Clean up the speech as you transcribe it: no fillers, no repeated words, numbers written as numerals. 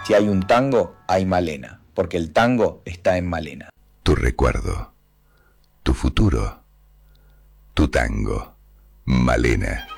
Si hay un tango, hay Malena, porque el tango está en Malena. Tu recuerdo, tu futuro, tu tango, Malena.